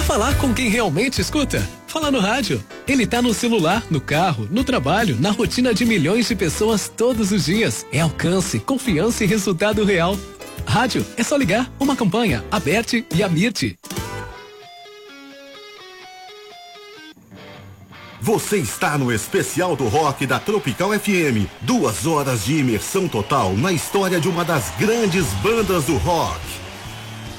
Falar com quem realmente escuta? Fala no rádio. Ele tá no celular, no carro, no trabalho, na rotina de milhões de pessoas todos os dias. É alcance, confiança e resultado real. Rádio, é só ligar. Uma campanha, Aberte e Amirte. Você está no especial do rock da Tropical FM. 2 horas de imersão total na história de uma das grandes bandas do rock.